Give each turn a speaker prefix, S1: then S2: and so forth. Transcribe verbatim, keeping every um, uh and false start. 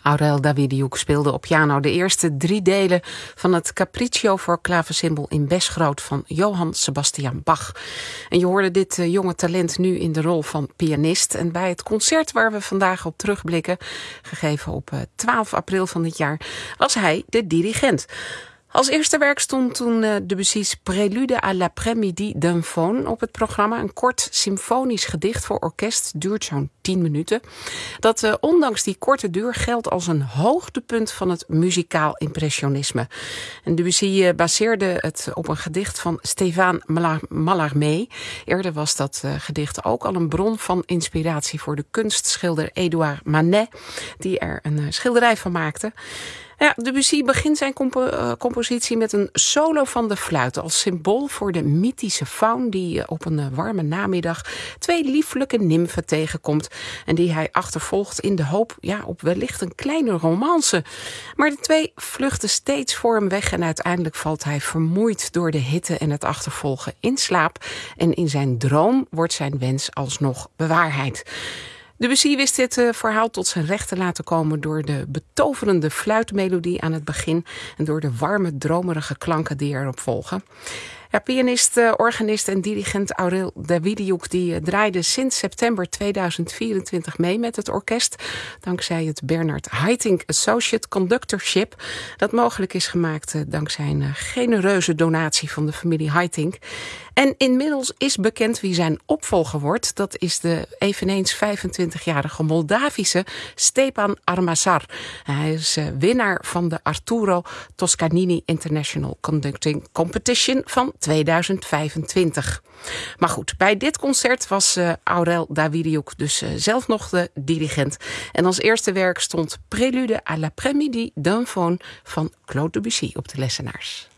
S1: Aurel Davidiuk speelde op piano de eerste drie delen van het Capriccio voor klaversymbol in Besgroot van Johann Sebastian Bach. En je hoorde dit uh, jonge talent nu in de rol van pianist. En bij het concert waar we vandaag op terugblikken, gegeven op uh, twaalf april van dit jaar, was hij de dirigent. Als eerste werk stond toen uh, Debussy's Prélude à l'après-midi d'un faune op het programma. Een kort symfonisch gedicht voor orkest, duurt zo'n tien minuten. Dat uh, ondanks die korte duur geldt als een hoogtepunt van het muzikaal impressionisme. En Debussy uh, baseerde het op een gedicht van Stéphane Mallarmé. Eerder was dat uh, gedicht ook al een bron van inspiratie voor de kunstschilder Édouard Manet, die er een uh, schilderij van maakte. Ja, Debussy begint zijn compo- uh, compositie met een solo van de fluit als symbool voor de mythische faun die uh, op een uh, warme namiddag twee lieflijke nimfen tegenkomt en die hij achtervolgt in de hoop ja, op wellicht een kleine romance. Maar de twee vluchten steeds voor hem weg en uiteindelijk valt hij vermoeid door de hitte en het achtervolgen in slaap en in zijn droom wordt zijn wens alsnog bewaarheid. Debussy wist dit uh, verhaal tot zijn recht te laten komen door de betoverende fluitmelodie aan het begin en door de warme, dromerige klanken die erop volgen. Ja, pianist, uh, organist en dirigent Aurel Davidiuk die uh, draaide sinds september tweeduizend vierentwintig mee met het orkest, dankzij het Bernard Haitink Associate Conductorship, dat mogelijk is gemaakt uh, dankzij een uh, genereuze donatie van de familie Haitink. En inmiddels is bekend wie zijn opvolger wordt. Dat is de eveneens vijfentwintigjarige Moldavische Stepan Armazar. Hij is uh, winnaar van de Arturo Toscanini International Conducting Competition van tweeduizend vijfentwintig. Maar goed, bij dit concert was uh, Aurel Davidiuk dus uh, zelf nog de dirigent. En als eerste werk stond Prélude à l'après-midi d'un faune van Claude Debussy op de lessenaars.